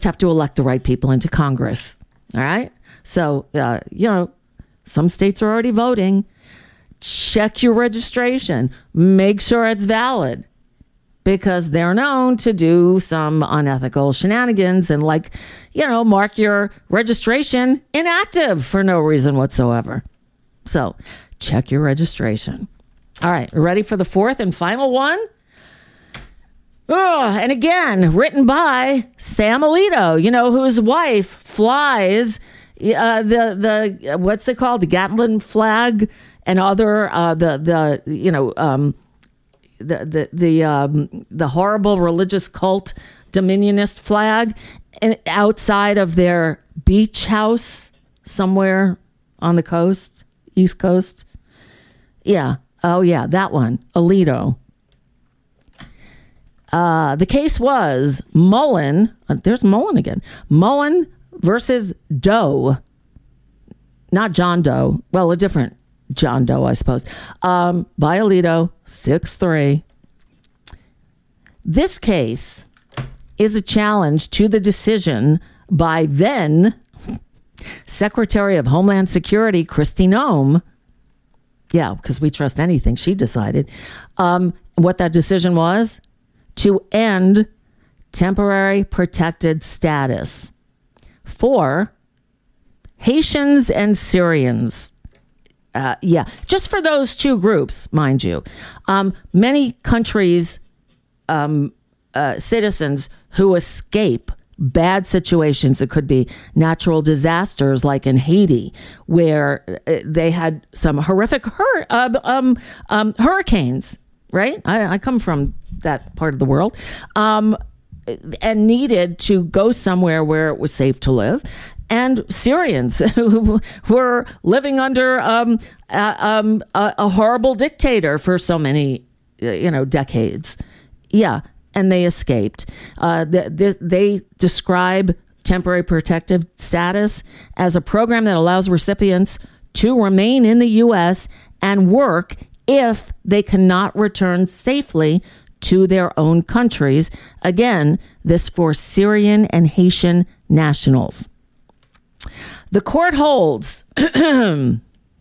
have to elect the right people into Congress. All right. So, some states are already voting. Check your registration. Make sure it's valid, because they're known to do some unethical shenanigans and mark your registration inactive for no reason whatsoever. So check your registration. All right. Ready for the fourth and final one? Oh, and again, written by Sam Alito, whose wife flies the what's it called? The Gatlin flag and other the horrible religious cult Dominionist flag and outside of their beach house somewhere on the coast, East Coast. Yeah. Oh yeah, that one. Alito. The case was Mullen. There's Mullen again. Mullen versus Doe. Not John Doe. Well, a different John Doe, I suppose. By Alito, 6-3. This case is a challenge to the decision by then Secretary of Homeland Security, Kristi Noem. Yeah, because we trust anything she decided. What that decision was? To end temporary protected status for Haitians and Syrians. Just for those two groups, mind you. Many countries' citizens who escape bad situations, it could be natural disasters like in Haiti, where they had some horrific hurricanes, right? I come from that part of the world, and needed to go somewhere where it was safe to live. And Syrians who were living under a horrible dictator for so many, decades. Yeah, and they escaped. They describe temporary protective status as a program that allows recipients to remain in the U.S. and work if they cannot return safely to their own countries. Again, this for Syrian and Haitian nationals. The court holds that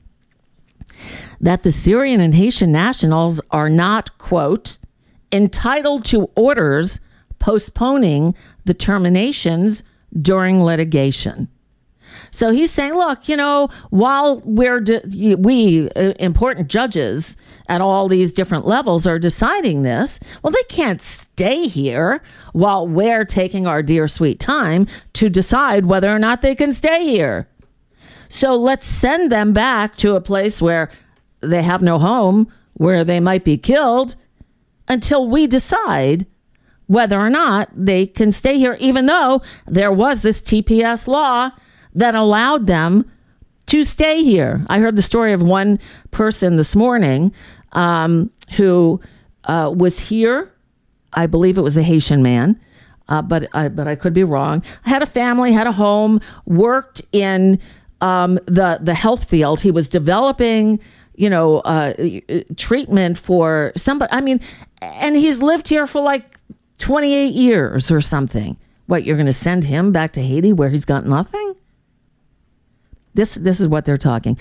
the Syrian and Haitian nationals are not, quote, entitled to orders postponing the terminations during litigation. So he's saying, look, while we important judges at all these different levels are deciding this, well, they can't stay here while we're taking our dear sweet time to decide whether or not they can stay here. So let's send them back to a place where they have no home, where they might be killed, until we decide whether or not they can stay here, even though there was this TPS law that allowed them to stay here. I heard the story of one person this morning who was here. I believe it was a Haitian man, but I could be wrong. Had a family, had a home, worked in the health field. He was developing, treatment for somebody. I mean, and he's lived here for like 28 years or something. What, you're going to send him back to Haiti where he's got nothing? This is what they're talking.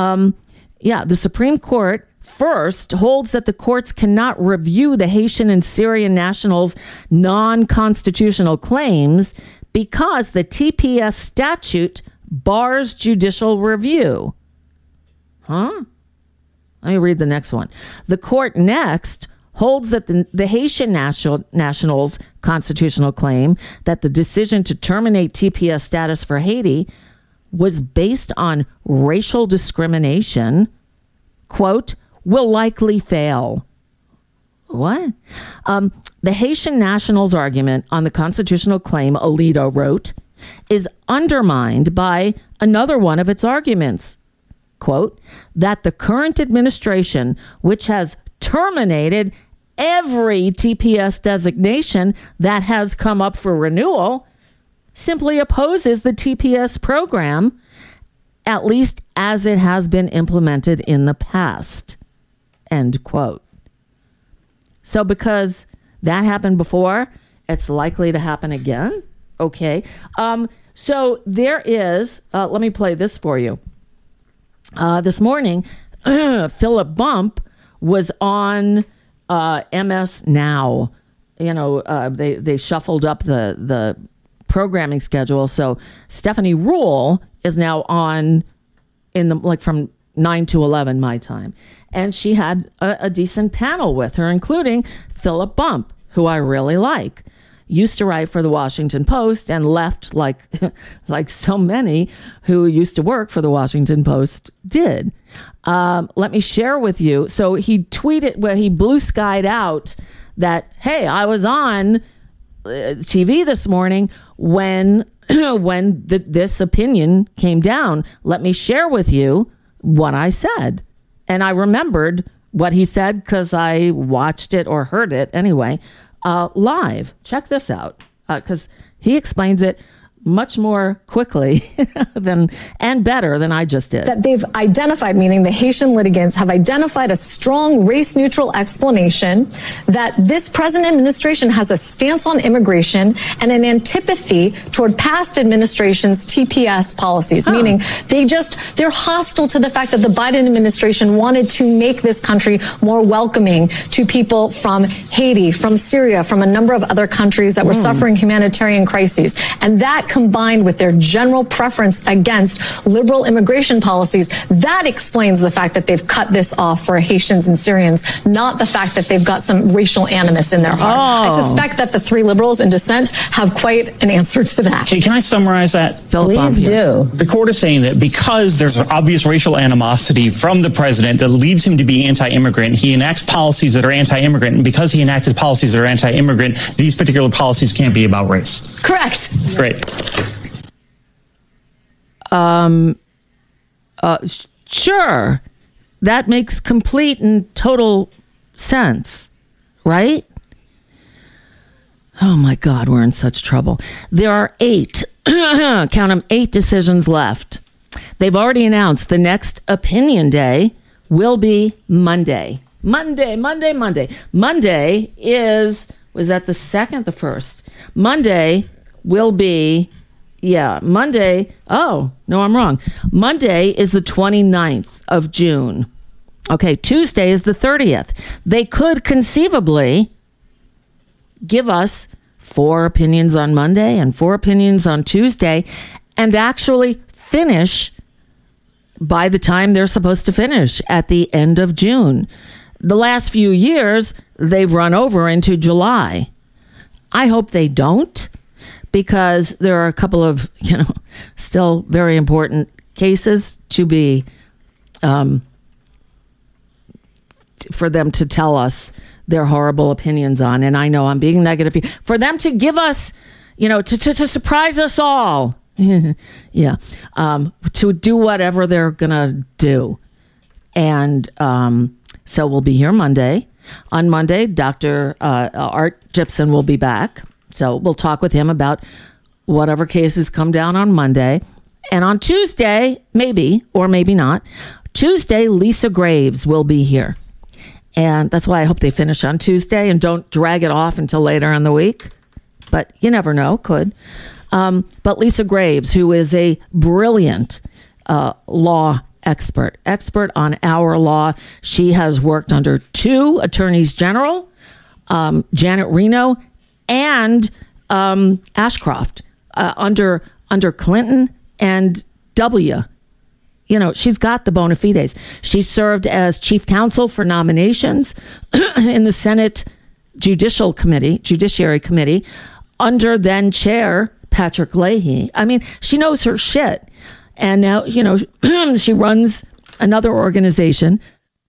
The Supreme Court first holds that the courts cannot review the Haitian and Syrian nationals' non-constitutional claims because the TPS statute bars judicial review. Huh? Let me read the next one. The court next holds that the Haitian nationals' constitutional claim that the decision to terminate TPS status for Haiti was based on racial discrimination, quote, will likely fail. What? The Haitian nationals' argument on the constitutional claim, Alito wrote, is undermined by another one of its arguments, quote, that the current administration, which has terminated every TPS designation that has come up for renewal, simply opposes the TPS program, at least as it has been implemented in the past, end quote. So because that happened before, it's likely to happen again? Okay. So there is, let me play this for you. This morning, Philip Bump was on MS Now. You know, they shuffled up the programming schedule. So Stephanie Rule is now on from 9 to 11 my time. And she had a decent panel with her, including Philip Bump, who I really like. Used to write for the Washington Post and left like so many who used to work for the Washington Post did. Let me share with you. So he tweeted, he blue skied out that, hey, I was on TV this morning when this opinion came down. Let me share with you what I said. And I remembered what he said because I watched it or heard it anyway. Live. Check this out, because he explains it much more quickly and better than I just did. That they've identified, meaning the Haitian litigants have identified a strong race-neutral explanation that this present administration has a stance on immigration and an antipathy toward past administrations' TPS policies, meaning they're hostile to the fact that the Biden administration wanted to make this country more welcoming to people from Haiti, from Syria, from a number of other countries that were suffering humanitarian crises. And that combined with their general preference against liberal immigration policies, that explains the fact that they've cut this off for Haitians and Syrians, not the fact that they've got some racial animus in their heart. I suspect that the three liberals in dissent have quite an answer to that. Can I summarize that? Please do. The court is saying that because there's an obvious racial animosity from the president that leads him to be anti-immigrant, he enacts policies that are anti-immigrant, and because he enacted policies that are anti-immigrant, these particular policies can't be about race. Correct. Great. Sure. That makes complete and total sense, right? Oh my God, we're in such trouble. There are 8, count them, 8 decisions left. They've already announced the next opinion day will be Monday. Monday was that the 2nd, the 1st? Monday will be, Monday. Oh, no, I'm wrong. Monday is the 29th of June. Okay, Tuesday is the 30th. They could conceivably give us 4 opinions on Monday and 4 opinions on Tuesday and actually finish by the time they're supposed to finish at the end of June. The last few years, they've run over into July. I hope they don't, because there are a couple of, still very important cases to be, for them to tell us their horrible opinions on. And I know I'm being negative. For them to give us, to surprise us all. To do whatever they're going to do. And so we'll be here Monday. On Monday, Dr. Art Gibson will be back. So we'll talk with him about whatever cases come down on Monday. And on Tuesday, maybe, or maybe not, Tuesday, Lisa Graves will be here. And that's why I hope they finish on Tuesday and don't drag it off until later in the week. But you never know, could. But Lisa Graves, who is a brilliant law expert on our law. She has worked under 2 attorneys general, Janet Reno and Ashcroft, under Clinton and W. She's got the bona fides. She served as chief counsel for nominations in the Senate Judiciary Committee under then chair Patrick Leahy. I mean, she knows her shit. And now, she runs another organization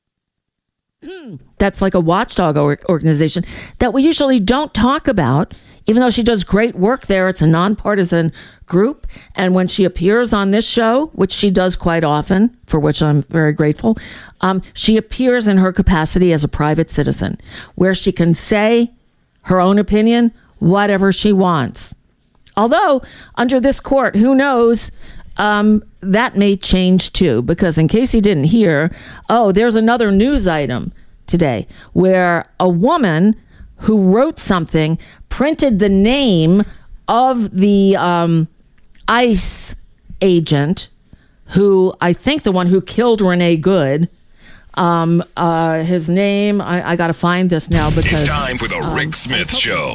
that's like a watchdog organization that we usually don't talk about, even though she does great work there. It's a nonpartisan group. And when she appears on this show, which she does quite often, for which I'm very grateful, she appears in her capacity as a private citizen, where she can say her own opinion, whatever she wants. Although, under this court, who knows, that may change too, because in case you didn't hear, there's another news item today where a woman who wrote something printed the name of the ICE agent who, I think the one who killed Renee Good, his name, I got to find this now because... It's time for the Rick Smith Show.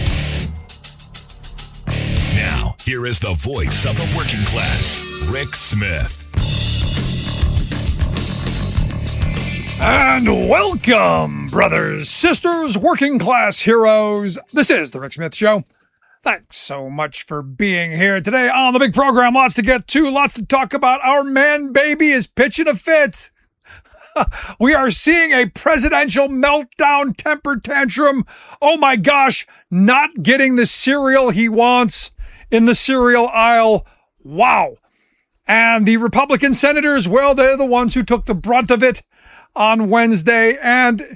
Now, here is the voice of the working class, Rick Smith. And welcome, brothers, sisters, working class heroes. This is the Rick Smith Show. Thanks so much for being here today on the big program. Lots to get to, lots to talk about. Our man baby is pitching a fit. We are seeing a presidential meltdown, temper tantrum. Oh my gosh, not getting the cereal he wants in the cereal aisle. Wow. And the Republican senators, well, they're the ones who took the brunt of it on Wednesday. And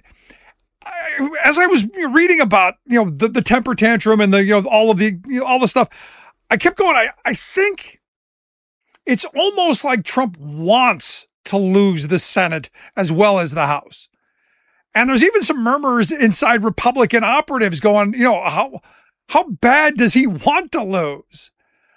as I was reading about, the temper tantrum and all the stuff, I kept going. I think it's almost like Trump wants to lose the Senate as well as the House. And there's even some murmurs inside Republican operatives going, how bad does he want to lose?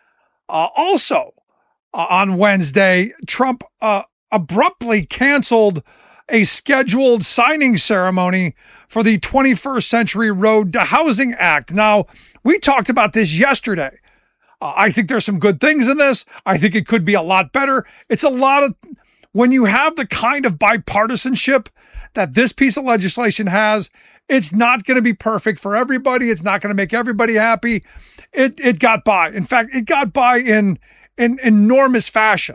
Also, on Wednesday, Trump abruptly canceled a scheduled signing ceremony for the 21st Century Road to Housing Act. Now, we talked about this yesterday. I think there's some good things in this. I think it could be a lot better. It's a lot of, when you have the kind of bipartisanship that this piece of legislation has, it's not going to be perfect for everybody. It's not going to make everybody happy. It got by. In fact, it got by in enormous fashion.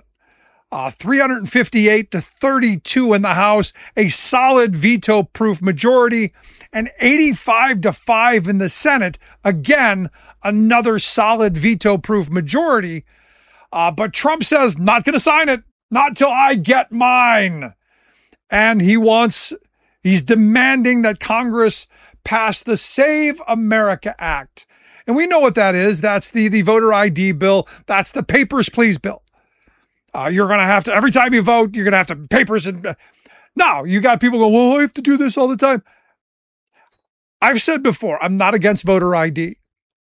358 to 32 in the House, a solid veto-proof majority, and 85 to 5 in the Senate. Again, another solid veto-proof majority. But Trump says, not going to sign it, not till I get mine. And he's demanding that Congress pass the Save America Act. And we know what that is. That's the voter ID bill. That's the Papers, Please bill. You're going to have to, every time you vote, you're going to have to papers. And no, you got people go, well, I have to do this all the time. I've said before, I'm not against voter ID.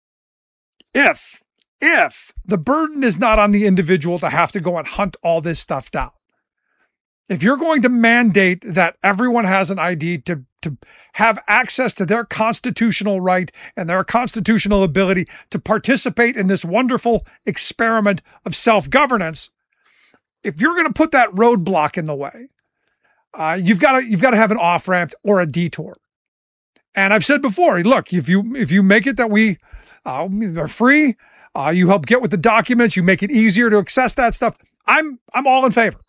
If the burden is not on the individual to have to go and hunt all this stuff down. If you're going to mandate that everyone has an ID to have access to their constitutional right and their constitutional ability to participate in this wonderful experiment of self-governance, if you're going to put that roadblock in the way, you've got to have an off-ramp or a detour. And I've said before, look, if you make it that we are free, you help get with the documents, you make it easier to access that stuff, I'm all in favor.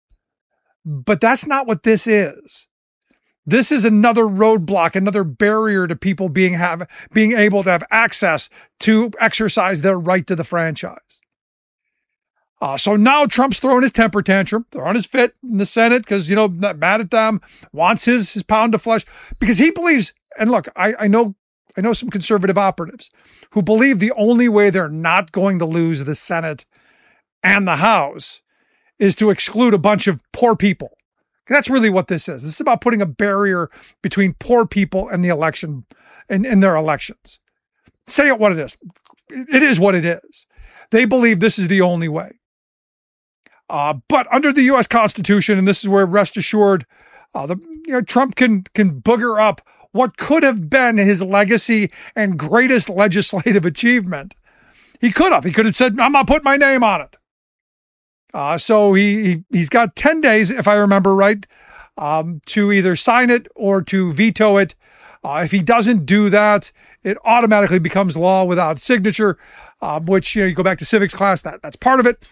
But that's not what this is. This is another roadblock, another barrier to people being able to have access to exercise their right to the franchise. So now Trump's throwing his temper tantrum, throwing his fit in the Senate because, not mad at them, wants his pound of flesh because he believes, and look, I know some conservative operatives who believe the only way they're not going to lose the Senate and the House is to exclude a bunch of poor people. That's really what this is. This is about putting a barrier between poor people and the election and their elections. Say it what it is. It is what it is. They believe this is the only way. But under the U.S. Constitution, and this is where, rest assured, Trump can booger up what could have been his legacy and greatest legislative achievement. He could have said, I'm not putting my name on it. So he's got 10 days, if I remember right, to either sign it or to veto it. If he doesn't do that, it automatically becomes law without signature, which, you go back to civics class, that's part of it.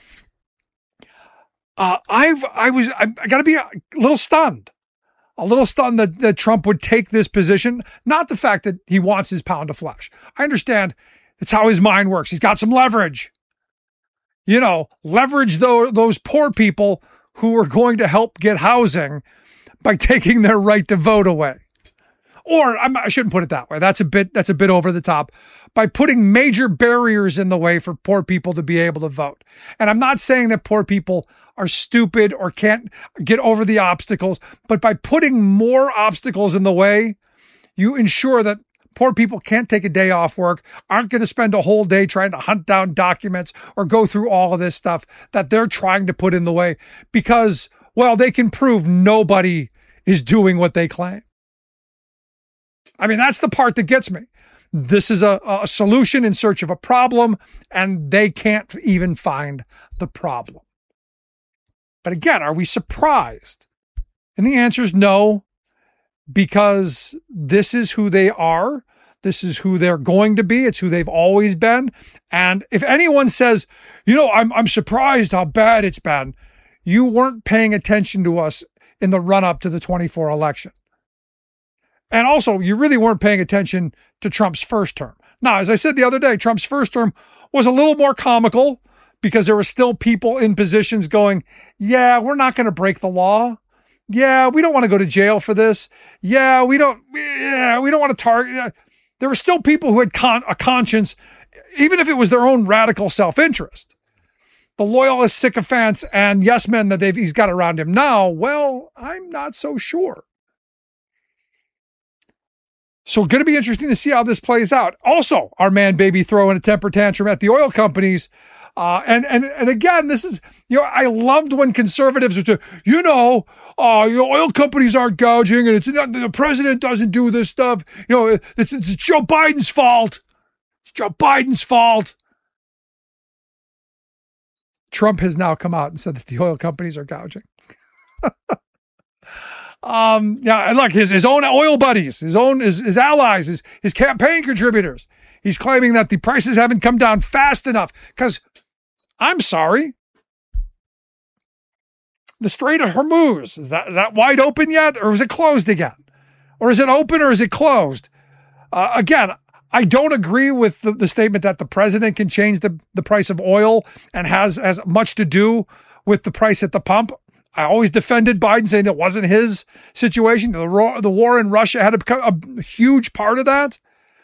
I got to be a little stunned that Trump would take this position. Not the fact that he wants his pound of flesh. I understand it's how his mind works. He's got some leverage. Leverage those poor people who are going to help get housing by taking their right to vote away. Or I shouldn't put it that way. That's a bit over the top. By putting major barriers in the way for poor people to be able to vote. And I'm not saying that poor people are stupid or can't get over the obstacles, but by putting more obstacles in the way, you ensure that Poor people can't take a day off work, aren't going to spend a whole day trying to hunt down documents or go through all of this stuff that they're trying to put in the way because, well, they can prove nobody is doing what they claim. I mean, that's the part that gets me. This is a solution in search of a problem, and they can't even find the problem. But again, are we surprised? And the answer is no, because this is who they are. This is who they're going to be. It's who they've always been. And if anyone says, I'm surprised how bad it's been, you weren't paying attention to us in the run-up to the 24 election. And also, you really weren't paying attention to Trump's first term. Now, as I said the other day, Trump's first term was a little more comical because there were still people in positions going, yeah, we're not going to break the law. Yeah, we don't want to go to jail for this. Yeah, we don't want to target. There were still people who had a conscience, even if it was their own radical self-interest. The loyalist sycophants and yes men that he's got around him now, well, I'm not so sure. So it's going to be interesting to see how this plays out. Also, our man baby throwing a temper tantrum at the oil companies. And again, this is, I loved when conservatives would say, oil companies aren't gouging and the president doesn't do this stuff. It's Joe Biden's fault. It's Joe Biden's fault. Trump has now come out and said that the oil companies are gouging. And look, his own oil buddies, his allies, his campaign contributors. He's claiming that the prices haven't come down fast enough because, I'm sorry, the Strait of Hormuz, is that wide open yet, or is it closed again? Or is it open or is it closed? Again, I don't agree with the statement that the president can change the price of oil and has as much to do with the price at the pump. I always defended Biden, saying it wasn't his situation. The war in Russia had a huge part of that.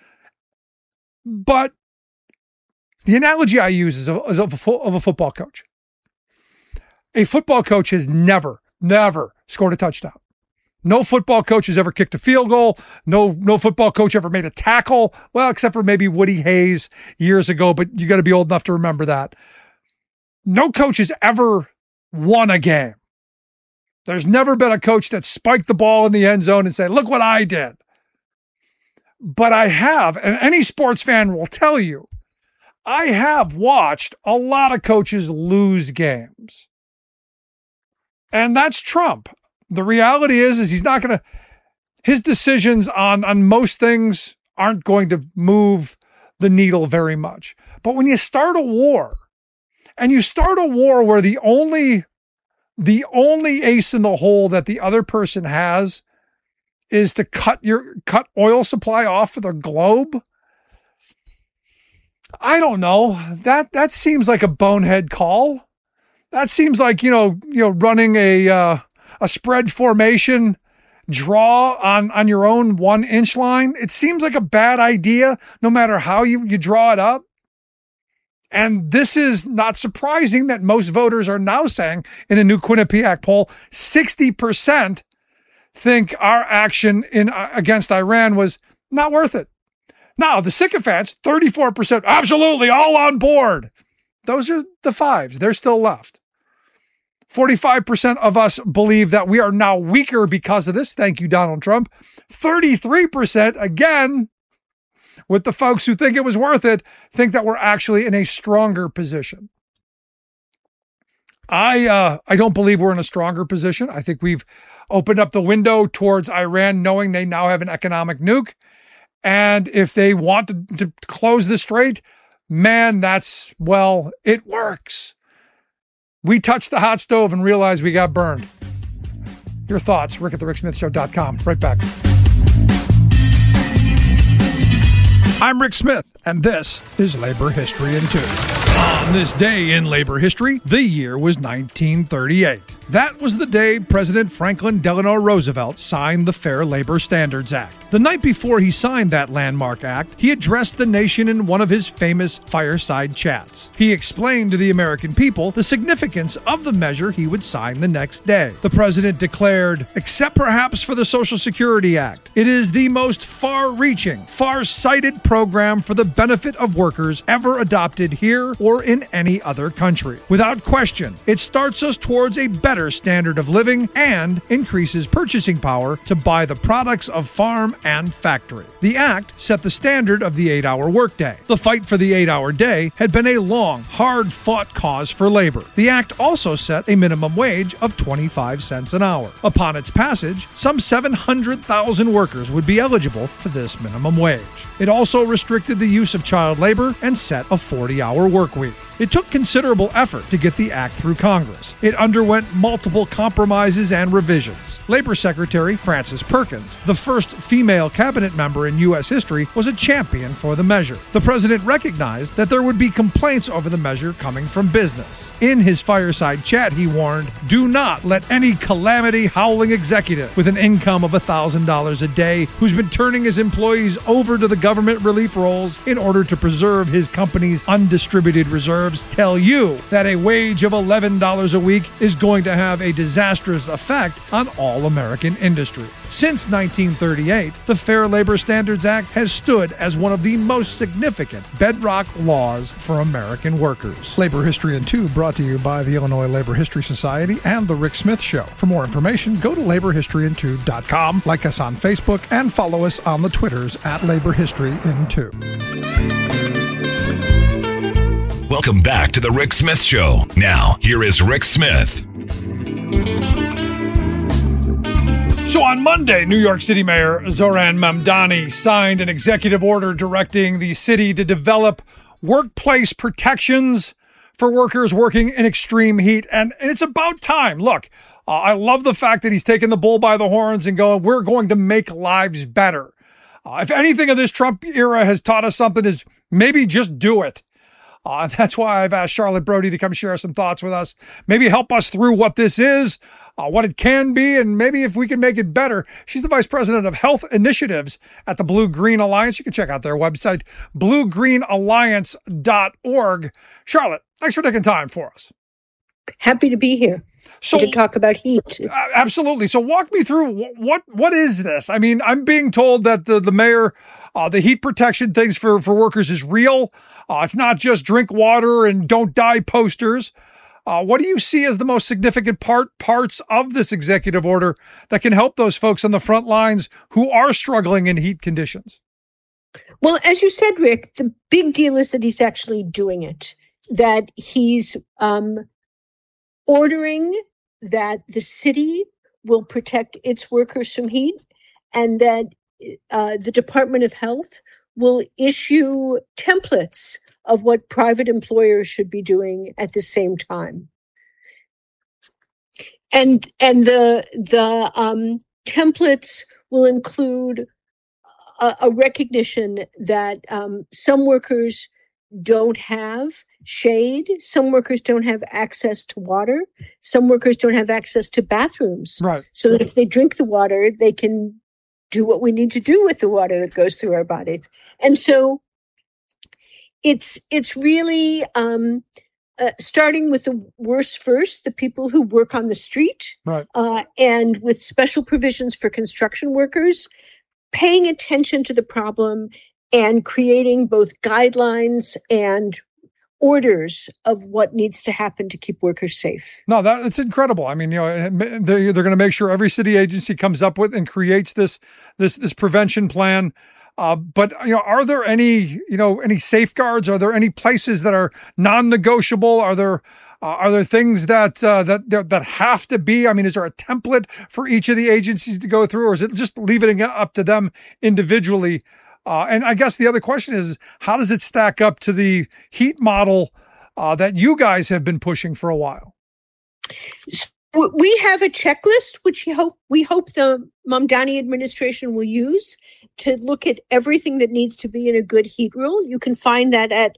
But the analogy I use is of a football coach. A football coach has never scored a touchdown. No football coach has ever kicked a field goal. No football coach ever made a tackle. Well, except for maybe Woody Hayes years ago, but you got to be old enough to remember that. No coach has ever won a game. There's never been a coach that spiked the ball in the end zone and said, look what I did. But I have, and any sports fan will tell you, I have watched a lot of coaches lose games. And that's Trump. The reality is he's not going to, his decisions on most things aren't going to move the needle very much. But when you start a war, and you start a war where the only ace in the hole that the other person has is to cut oil supply off of the globe, I don't know. That seems like a bonehead call. That seems like, running a spread formation draw on your own 1-inch line. It seems like a bad idea, no matter how you draw it up. And this is not surprising that most voters are now saying in a new Quinnipiac poll, 60% think our action against Iran was not worth it. Now, the sycophants, 34%, absolutely all on board. Those are the fives. They're still left. 45% of us believe that we are now weaker because of this. Thank you, Donald Trump. 33%, again, with the folks who think it was worth it, think that we're actually in a stronger position. I don't believe we're in a stronger position. I think we've opened up the window towards Iran, knowing they now have an economic nuke. And if they want to close the strait, man, it works. We touched the hot stove and realized we got burned. Your thoughts, Rick at thericksmithshow.com. Right back. I'm Rick Smith, and this is Labor History in 2. On this day in labor history, the year was 1938. That was the day President Franklin Delano Roosevelt signed the Fair Labor Standards Act. The night before he signed that landmark act, he addressed the nation in one of his famous fireside chats. He explained to the American people the significance of the measure he would sign the next day. The president declared, except perhaps for the Social Security Act, it is the most far-reaching, far-sighted program for the benefit of workers ever adopted here or in any other country. Without question, it starts us towards a better standard of living and increases purchasing power to buy the products of farm and factory. The act set the standard of the 8-hour workday. The fight for the 8-hour day had been a long, hard-fought cause for labor. The act also set a minimum wage of 25 cents an hour. Upon its passage, some 700,000 workers would be eligible for this minimum wage. It also restricted the use of child labor and set a 40-hour work week. It took considerable effort to get the act through Congress. It underwent multiple compromises and revisions. Labor Secretary Frances Perkins, the first female cabinet member in U.S. history, was a champion for the measure. The president recognized that there would be complaints over the measure coming from business. In his fireside chat, he warned, do not let any calamity howling executive with an income of $1,000 a day who's been turning his employees over to the government relief rolls in order to preserve his company's undistributed reserves tell you that a wage of $11 a week is going to have a disastrous effect on all American industry. Since 1938, the Fair Labor Standards Act has stood as one of the most significant bedrock laws for American workers. Labor History in 2 brought to you by the Illinois Labor History Society and The Rick Smith Show. For more information, go to laborhistoryin2.com, like us on Facebook, and follow us on the Twitters at Labor History in 2. Welcome back to The Rick Smith Show. Now, here is Rick Smith. So on Monday, New York City Mayor Zohran Mamdani signed an executive order directing the city to develop workplace protections for workers working in extreme heat. And it's about time. Look, I love the fact that he's taking the bull by the horns and going, we're going to make lives better. If anything of this Trump era has taught us something, is maybe just do it. That's why I've asked Charlotte Brody to come share some thoughts with us, maybe help us through what this is, what it can be, and maybe if we can make it better. She's the Vice President of Health Initiatives at the Blue Green Alliance. You can check out their website, bluegreenalliance.org. Charlotte, thanks for taking time for us. Happy to be here to talk about heat. Absolutely. So walk me through what is this? I mean, I'm being told that the mayor, the heat protection things for workers is real. It's not just drink water and don't die posters. What do you see as the most significant parts of this executive order that can help those folks on the front lines who are struggling in heat conditions? Well, as you said, Rick, the big deal is that he's actually doing it, that he's ordering that the city will protect its workers from heat, and that the Department of Health will issue templates of what private employers should be doing at the same time. And the templates will include a recognition that some workers don't have shade, some workers don't have access to water, some workers don't have access to bathrooms. Right. So that if they drink the water, they can do what we need to do with the water that goes through our bodies. And so it's really starting with the worst first, the people who work on the street, right. And with special provisions for construction workers, paying attention to the problem and creating both guidelines and orders of what needs to happen to keep workers safe. No, that's incredible. I mean, they're going to make sure every city agency comes up with and creates this prevention plan. But are there any safeguards? Are there any places that are non-negotiable? Are there things that have to be? I mean, is there a template for each of the agencies to go through, or is it just leaving it up to them individually? And I guess the other question is, how does it stack up to the heat model that you guys have been pushing for a while? We have a checklist, which we hope the Mamdani administration will use to look at everything that needs to be in a good heat rule. You can find that at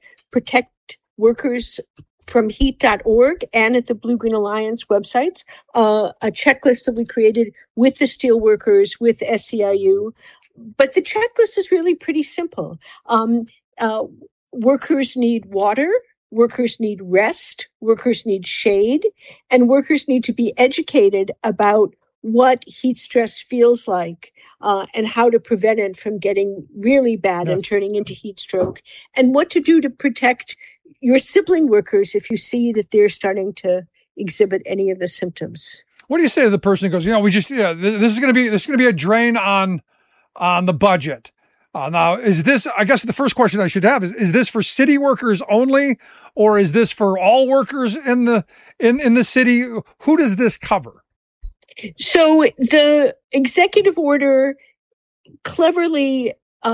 protectworkersfromheat.org and at the Blue Green Alliance websites. A checklist that we created with the steelworkers, with SEIU. but the checklist is really pretty simple. Workers need water, workers need rest, workers need shade, and workers need to be educated about what heat stress feels like and how to prevent it from getting really bad and turning into heat stroke, and what to do to protect your sibling workers if you see that they're starting to exhibit any of the symptoms. What do you say to the person who goes, this is going to be a drain on the budget? Now, is this, I guess the first question I should have is this for city workers only, or is this for all workers in the city? Who does this cover? So the executive order cleverly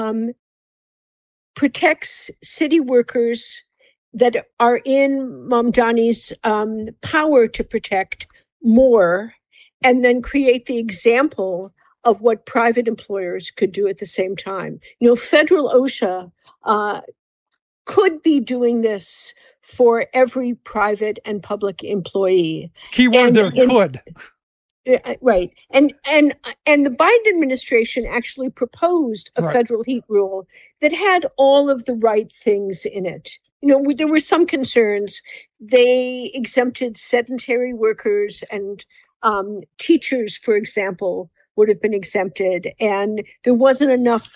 protects city workers that are in Mamdani's power to protect more, and then create the example of what private employers could do at the same time. Federal OSHA could be doing this for every private and public employee. Keyword there, could. Right. And the Biden administration actually proposed a federal heat rule that had all of the right things in it. There were some concerns. They exempted sedentary workers, and teachers, for example, would have been exempted. And there wasn't enough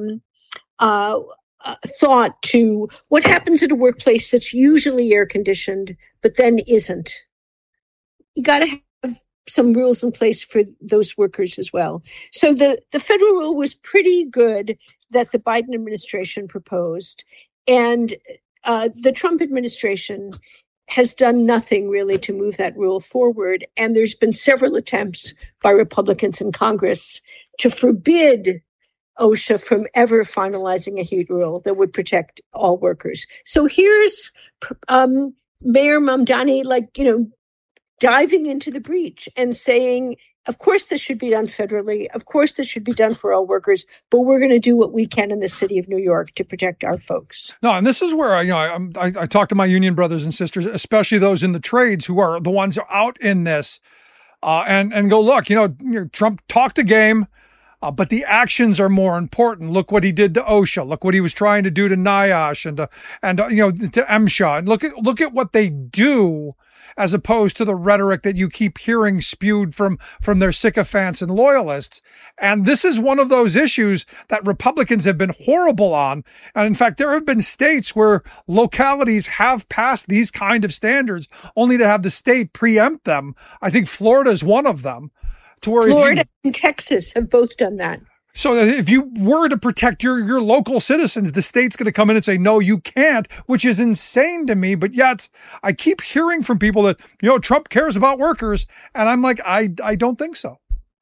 thought to what happens at a workplace that's usually air conditioned, but then isn't. You got to have some rules in place for those workers as well. So the federal rule was pretty good that the Biden administration proposed. And the Trump administration has done nothing really to move that rule forward. And there's been several attempts by Republicans in Congress to forbid OSHA from ever finalizing a heat rule that would protect all workers. So here's Mayor Mamdani, diving into the breach and saying, of course, this should be done federally. Of course, this should be done for all workers, but we're going to do what we can in the city of New York to protect our folks. No, and this is where I talk to my union brothers and sisters, especially those in the trades who are the ones out in this, and go, look, Trump talked a game, but the actions are more important. Look what he did to OSHA. Look what he was trying to do to NIOSH and to MSHA. And look at what they do, as opposed to the rhetoric that you keep hearing spewed from their sycophants and loyalists. And this is one of those issues that Republicans have been horrible on. And in fact, there have been states where localities have passed these kind of standards only to have the state preempt them. I think Florida is one of them. Florida and Texas have both done that. So if you were to protect your local citizens, the state's going to come in and say, no, you can't, which is insane to me. But yet I keep hearing from people that, Trump cares about workers. And I'm like, I don't think so.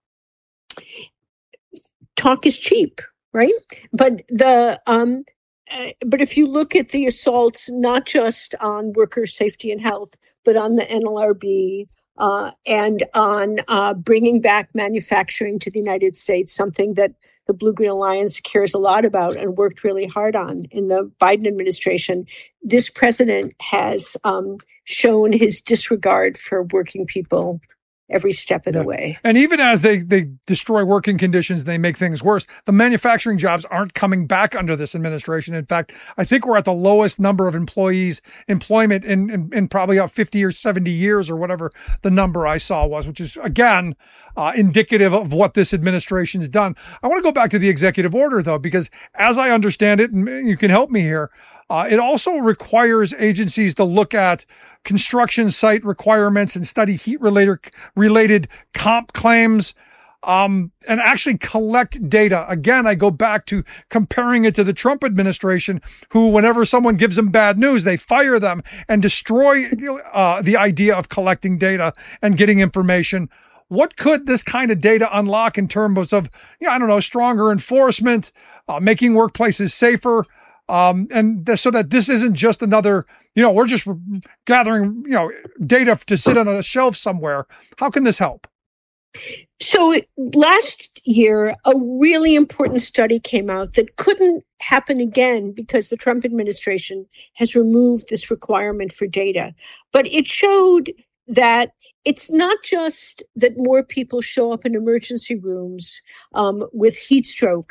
Talk is cheap, right? But but if you look at the assaults, not just on worker safety and health, but on the NLRB, and on bringing back manufacturing to the United States, something that the Blue-Green Alliance cares a lot about and worked really hard on in the Biden administration. This president has shown his disregard for working people every step of the way. And even as they destroy working conditions, they make things worse. The manufacturing jobs aren't coming back under this administration. In fact, I think we're at the lowest number of employment in probably about 50 or 70 years or whatever the number I saw was, which is, again, indicative of what this administration's done. I want to go back to the executive order, though, because as I understand it, and you can help me here, it also requires agencies to look at construction site requirements and study heat-related comp claims, and actually collect data. Again, I go back to comparing it to the Trump administration, who, whenever someone gives them bad news, they fire them and destroy the idea of collecting data and getting information. What could this kind of data unlock in terms of, stronger enforcement, making workplaces safer? So that this isn't just another, we're just gathering, data to sit on a shelf somewhere. How can this help? So last year, a really important study came out that couldn't happen again because the Trump administration has removed this requirement for data. But it showed that it's not just that more people show up in emergency rooms with heat stroke,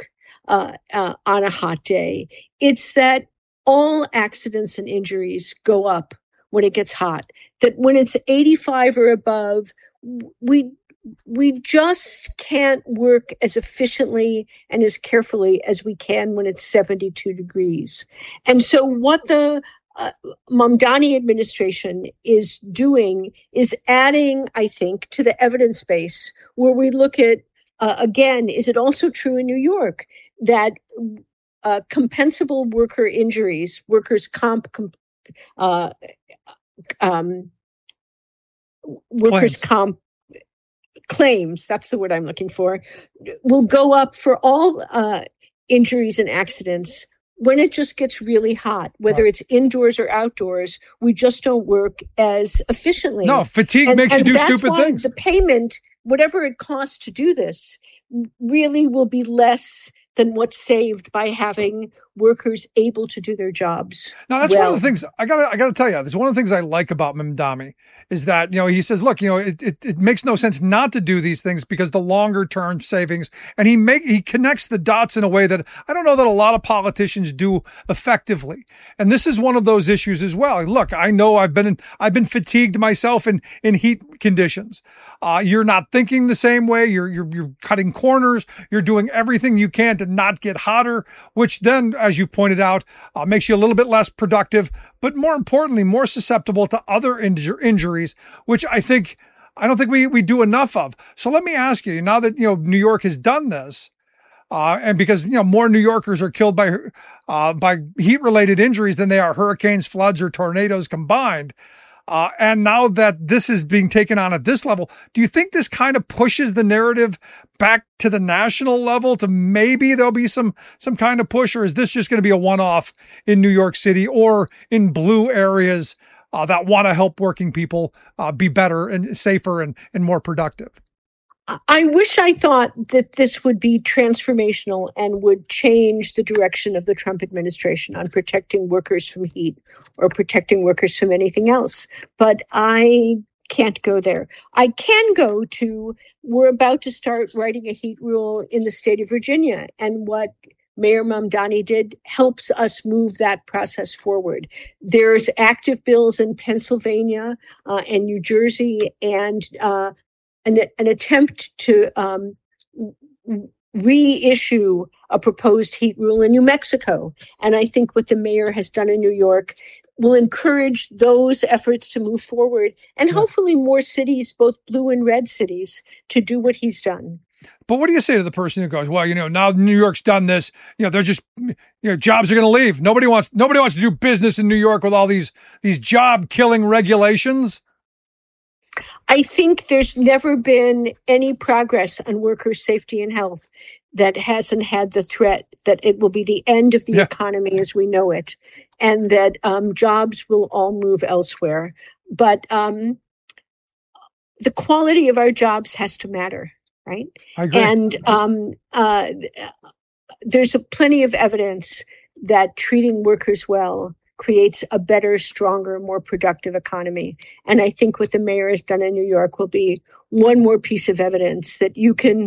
on a hot day. It's that all accidents and injuries go up when it gets hot. That when it's 85 or above, we just can't work as efficiently and as carefully as we can when it's 72 degrees. And so what the Mamdani administration is doing is adding, I think, to the evidence base where we look at, again, is it also true in New York that compensable worker injuries, workers' comp claims, that's the word I'm looking for, will go up for all injuries and accidents when it just gets really hot, whether it's indoors or outdoors. We just don't work as efficiently. No, fatigue makes you do stupid things. The payment, whatever it costs to do this, really will be less than what's saved by having workers able to do their jobs. Now, that's one of the things I gotta tell you. That's one of the things I like about Mamdani is that, he says, look, it makes no sense not to do these things because the longer term savings, and he connects the dots in a way that I don't know that a lot of politicians do effectively. And this is one of those issues as well. Look, I know I've been fatigued myself in heat conditions. You're not thinking the same way. You're cutting corners. You're doing everything you can to not get hotter, which then, as you pointed out, makes you a little bit less productive, but more importantly, more susceptible to other injuries, which I don't think we do enough of. So let me ask you, now that, New York has done this, and because, more New Yorkers are killed by heat-related injuries than they are hurricanes, floods, or tornadoes combined, and now that this is being taken on at this level, do you think this kind of pushes the narrative back to the national level to maybe there'll be some kind of push, or is this just going to be a one-off in New York City or in blue areas that want to help working people be better and safer and more productive? I wish I thought that this would be transformational and would change the direction of the Trump administration on protecting workers from heat or protecting workers from anything else. But I can't go there. I can go to, we're about to start writing a heat rule in the state of Virginia. And what Mayor Mamdani did helps us move that process forward. There's active bills in Pennsylvania and New Jersey and an attempt to reissue a proposed heat rule in New Mexico. And I think what the mayor has done in New York will encourage those efforts to move forward and hopefully more cities, both blue and red cities, to do what he's done. But what do you say to the person who goes, well, now New York's done this, they're just, jobs are going to leave. Nobody wants to do business in New York with all these job killing regulations. I think there's never been any progress on workers' safety and health that hasn't had the threat that it will be the end of the economy as we know it, and that jobs will all move elsewhere. But the quality of our jobs has to matter, right? I agree. And there's plenty of evidence that treating workers well creates a better, stronger, more productive economy. And I think what the mayor has done in New York will be one more piece of evidence that you can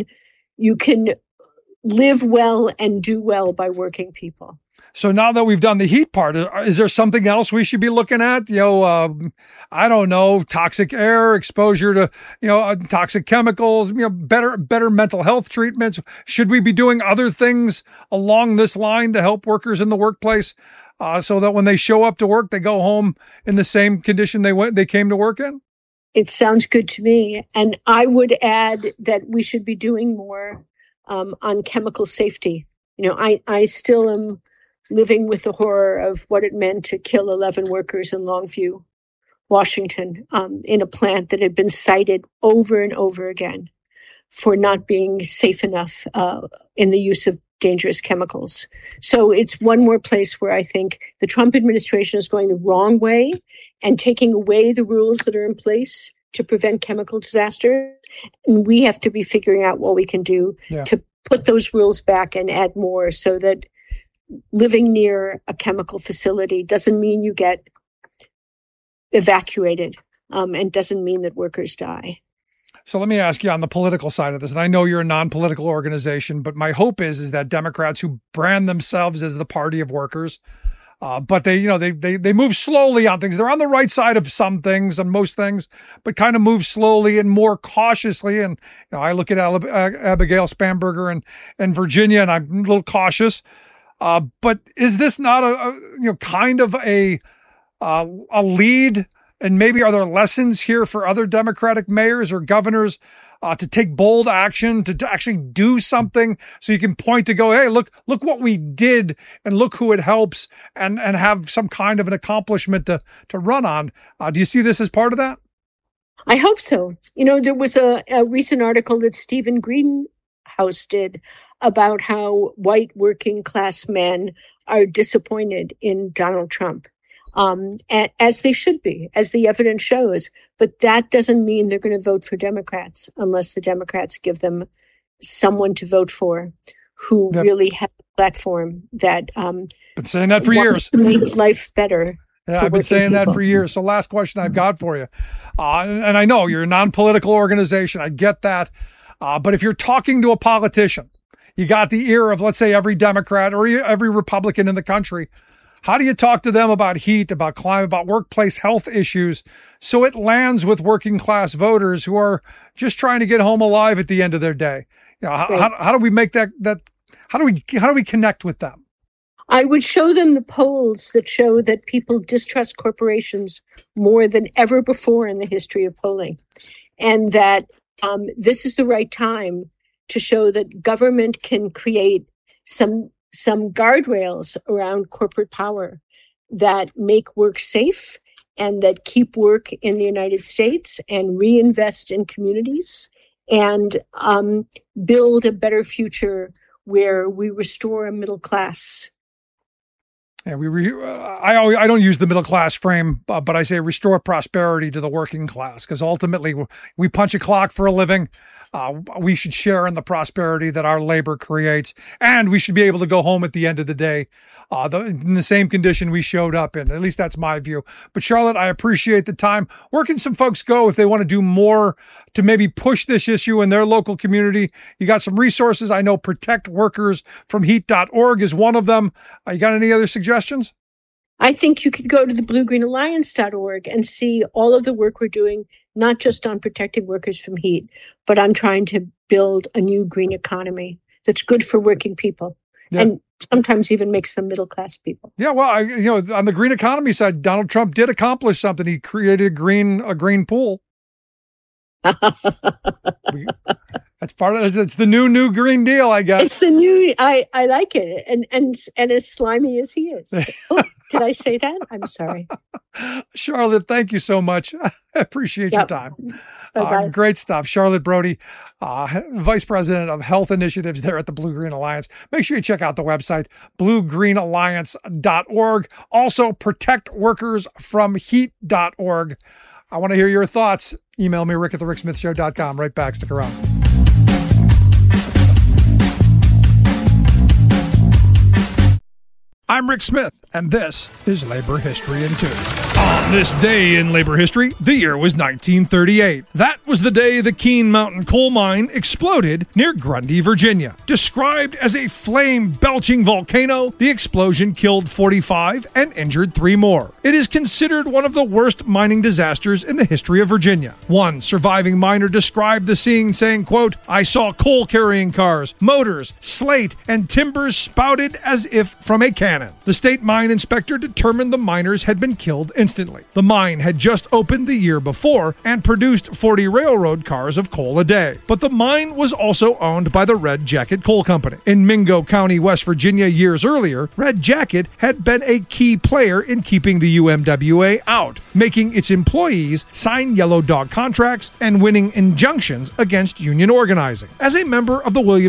live well and do well by working people. So now that we've done the heat part, is there something else we should be looking at? I don't know, toxic air, exposure to, toxic chemicals, better mental health treatments. Should we be doing other things along this line to help workers in the workplace? So that when they show up to work, they go home in the same condition they came to work in? It sounds good to me. And I would add that we should be doing more on chemical safety. I still am living with the horror of what it meant to kill 11 workers in Longview, Washington, in a plant that had been cited over and over again for not being safe enough in the use of dangerous chemicals. So it's one more place where I think the Trump administration is going the wrong way and taking away the rules that are in place to prevent chemical disasters. And we have to be figuring out what we can do to put those rules back and add more so that living near a chemical facility doesn't mean you get evacuated and doesn't mean that workers die. So let me ask you on the political side of this, and I know you're a non-political organization, but my hope is that Democrats who brand themselves as the party of workers, but they move slowly on things. They're on the right side of some things and most things, but kind of move slowly and more cautiously. And I look at Abigail Spanberger and Virginia, and I'm a little cautious. But is this not kind of a lead? And maybe are there lessons here for other Democratic mayors or governors to take bold action, to actually do something so you can point to go, hey, look what we did and look who it helps and have some kind of an accomplishment to run on. Do you see this as part of that? I hope so. There was a recent article that Stephen Greenhouse did about how white working class men are disappointed in Donald Trump. As they should be, as the evidence shows. But that doesn't mean they're going to vote for Democrats unless the Democrats give them someone to vote for who really has a platform that been saying that for years. To make life better. Yeah, I've been saying that for years. So last question I've got for you. And I know you're a non-political organization. I get that. But if you're talking to a politician, you got the ear of, let's say, every Democrat or every Republican in the country. How do you talk to them about heat, about climate, about workplace health issues so it lands with working class voters who are just trying to get home alive at the end of their day? How do we make that how do we connect with them? I would show them the polls that show that people distrust corporations more than ever before in the history of polling, and that this is the right time to show that government can create some guardrails around corporate power that make work safe and that keep work in the United States and reinvest in communities and build a better future where we restore a middle class. Yeah, I don't use the middle class frame, but I say restore prosperity to the working class, because ultimately we punch a clock for a living. We should share in the prosperity that our labor creates, and we should be able to go home at the end of the day in the same condition we showed up in. At least that's my view. But Charlotte, I appreciate the time. Where can some folks go if they want to do more to maybe push this issue in their local community? You got some resources. I know protectworkersfromheat.org is one of them. You got any other suggestions? I think you could go to the bluegreenalliance.org and see all of the work we're doing, not just on protecting workers from heat, but on trying to build a new green economy that's good for working people and sometimes even makes them middle-class people. Yeah, well, on the green economy side, Donald Trump did accomplish something. He created a green pool. That's part of it. It's the new Green Deal, I guess. It's the new, I like it. And as slimy as he is. Oh, did I say that? I'm sorry. Charlotte, thank you so much. I appreciate your time. Great stuff. Charlotte Brody, Vice President of Health Initiatives there at the Blue Green Alliance. Make sure you check out the website, bluegreenalliance.org. Also, protectworkersfromheat.org. I want to hear your thoughts. Email me, rick@thericksmithshow.com. Right back. Stick around. I'm Rick Smith, and this is Labor History in 2. On this day in labor history, the year was 1938. That was the day the Keene Mountain coal mine exploded near Grundy, Virginia. Described as a flame-belching volcano, the explosion killed 45 and injured 3 more. It is considered one of the worst mining disasters in the history of Virginia. One surviving miner described the scene saying, quote, "I saw coal-carrying cars, motors, slate, and timbers spouted as if from a cannon. The state mine inspector determined the miners had been killed instantly. The mine had just opened the year before and produced 40 railroad cars of coal a day. But the mine was also owned by the Red Jacket Coal Company. In Mingo County, West Virginia, years earlier, Red Jacket had been a key player in keeping the UMWA out, making its employees sign yellow dog contracts and winning injunctions against union organizing. As a member of the William